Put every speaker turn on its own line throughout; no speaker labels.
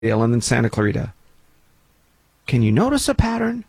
and then Santa Clarita. Can you notice a pattern?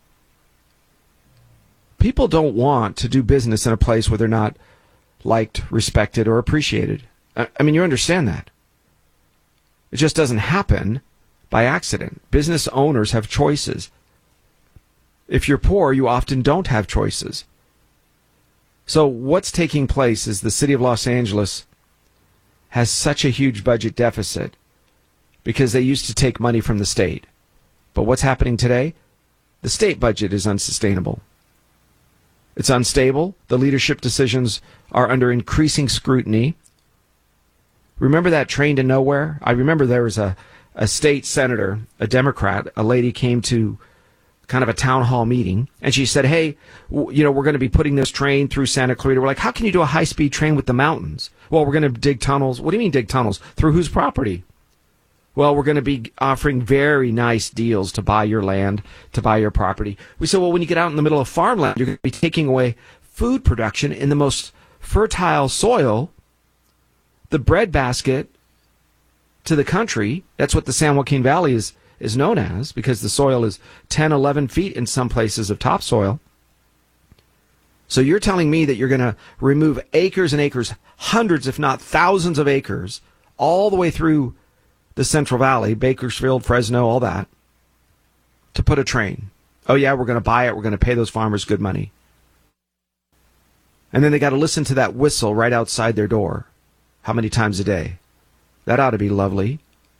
People don't want to do business in a place where they're not liked, respected, or appreciated. I mean, you understand that. It just doesn't happen by accident. Business owners have choices. If you're poor, you often don't have choices. So what's taking place is the city of Los Angeles has such a huge budget deficit because they used to take money from the state. But what's happening today? The state budget is unsustainable. It's unstable. The leadership decisions are under increasing scrutiny. Remember that train to nowhere? I remember there was a state senator, a Democrat, a lady came to kind of a town hall meeting, and she said, hey, we're going to be putting this train through Santa Clarita. We're like, how can you do a high-speed train with the mountains? Well, we're going to dig tunnels. What do you mean dig tunnels? Through whose property? Well, we're going to be offering very nice deals to buy your land, to buy your property. We said, well, when you get out in the middle of farmland, you're going to be taking away food production in the most fertile soil, the breadbasket to the country. That's what the San Joaquin Valley is known as, because the soil is 10, 11 feet in some places of topsoil. So you're telling me that you're going to remove acres and acres, hundreds if not thousands of acres, all the way through the Central Valley, Bakersfield, Fresno, all that, to put a train. Oh yeah, we're going to buy it. We're going to pay those farmers good money. And then they got to listen to that whistle right outside their door. How many times a day? That ought to be lovely.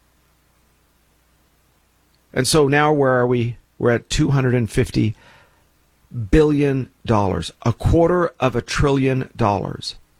And so now where are we? We're at $250 billion, $250 billion.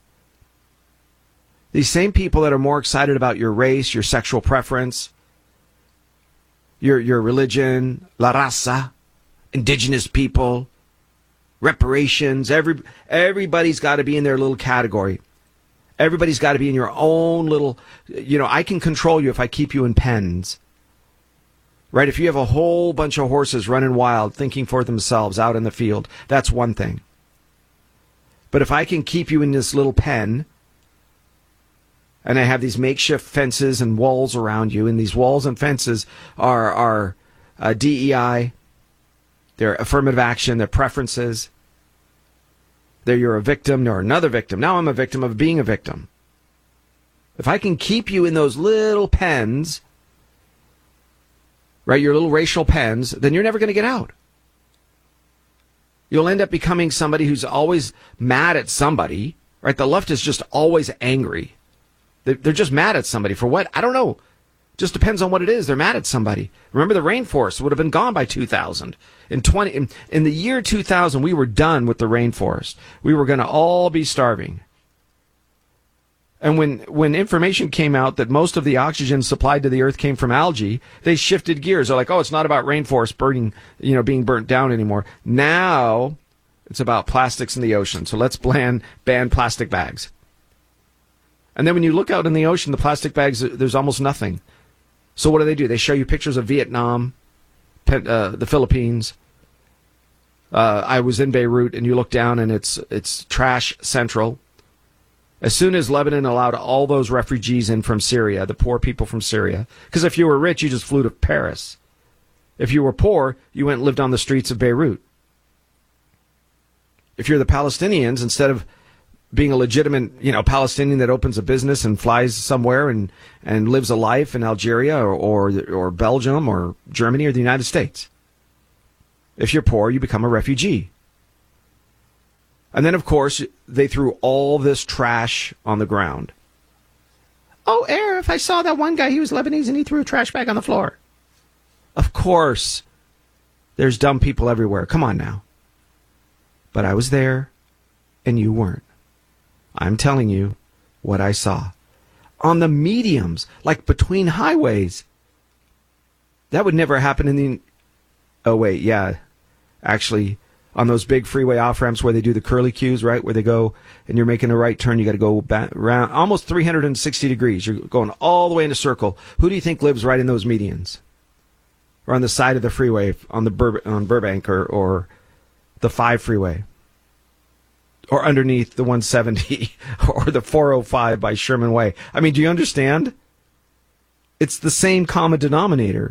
These same people that are more excited about your race, your sexual preference, your religion, la raza, indigenous people, reparations, everybody's got to be in their little category. Everybody's got to be in your own little, I can control you if I keep you in pens. Right? If you have a whole bunch of horses running wild, thinking for themselves out in the field, that's one thing. But if I can keep you in this little pen, and I have these makeshift fences and walls around you, and these walls and fences are DEI, they're affirmative action, they're preferences. You're a victim or another victim. Now I'm a victim of being a victim. If I can keep you in those little pens, right, your little racial pens, then you're never going to get out. You'll end up becoming somebody who's always mad at somebody, right? The left is just always angry. They're just mad at somebody for what? I don't know. Just depends on what it is. They're mad at somebody. Remember, the rainforest would have been gone by 2000. In the year 2000, we were done with the rainforest. We were going to all be starving. And when information came out that most of the oxygen supplied to the earth came from algae, they shifted gears. They're like, oh, it's not about rainforest burning, being burnt down anymore. Now it's about plastics in the ocean. So let's ban plastic bags. And then when you look out in the ocean, the plastic bags, there's almost nothing. So what do? They show you pictures of Vietnam, the Philippines. I was in Beirut, and you look down, and it's trash central. As soon as Lebanon allowed all those refugees in from Syria, the poor people from Syria, because if you were rich, you just flew to Paris. If you were poor, you went and lived on the streets of Beirut. If you're the Palestinians, instead of being a legitimate, Palestinian that opens a business and flies somewhere and lives a life in Algeria or Belgium or Germany or the United States. If you're poor, you become a refugee. And then, of course, they threw all this trash on the ground. Oh, Arif, I saw that one guy, he was Lebanese and he threw a trash bag on the floor. Of course, there's dumb people everywhere. Come on now. But I was there and you weren't. I'm telling you what I saw. On the mediums, like between highways. That would never happen in the... Oh, wait, yeah. Actually, on those big freeway off-ramps where they do the curly cues, right? Where they go, and you're making a right turn, you got to go back around almost 360 degrees. You're going all the way in a circle. Who do you think lives right in those medians? Or on the side of the freeway, on Burbank or the 5 freeway? Or underneath the 170 or the 405 by Sherman Way. I mean, do you understand? It's the same common denominator.